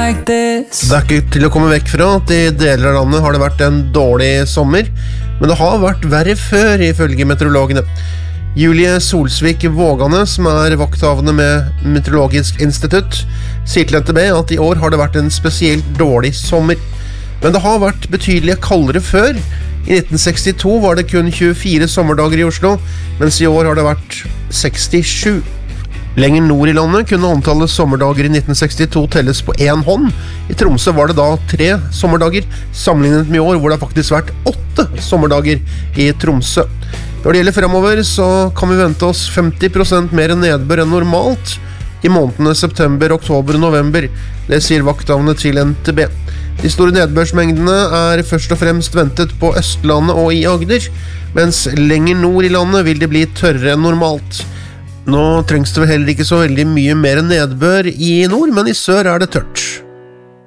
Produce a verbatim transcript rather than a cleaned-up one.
like this. Det er ikke til å komme vekk fra at i deler av landet har det vært en dårlig sommer, men det har vært verre før ifølge meteorologene. Julie Solsvik Vågane, som er vakthavende med Meteorologisk institutt, sier til N T B at i år har det vært en spesielt dårlig sommer. Men det har vært betydelig kaldere før. I nitten sekstito var det kun tjuefire sommerdager i Oslo, mens i år har det vært sekstisju. Lenger nord i landet kunne antallet sommerdager i nitten sekstito telles på én hånd. I Tromsø var det da tre sommerdager, sammenlignet med i år hvor det har faktisk vært åtte sommerdager i Tromsø. Når det gjelder fremover, så kan vi vente oss femti prosent mer nedbør enn normalt i månedene september, oktober og november. Det sier vakthavende til N T B. De store nedbørsmengdene er først og fremst ventet på Østlandet og i Agder, mens lenger nord i landet vil det bli tørrere enn normalt. Nå trengs det vel heller ikke så veldig mye mer nedbør i nord, men i sør er det tørt.